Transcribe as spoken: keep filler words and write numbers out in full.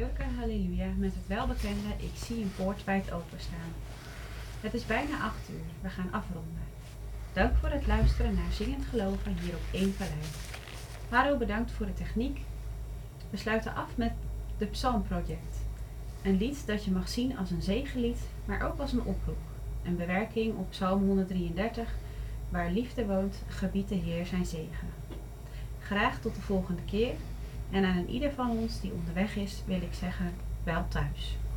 drukke halleluja met het welbekende ik zie een poort wijd openstaan. Het is bijna acht uur, we gaan afronden. Dank voor het luisteren naar Zingend Geloven hier op één Vallei. Haro bedankt voor de techniek. We sluiten af met de Psalm Project. Een lied dat je mag zien als een zegenlied, maar ook als een oproep. Een bewerking op Psalm honderddrieëndertig, waar liefde woont, gebiedt de Heer zijn zegen. Graag tot de volgende keer en aan een ieder van ons die onderweg is wil ik zeggen, wel thuis.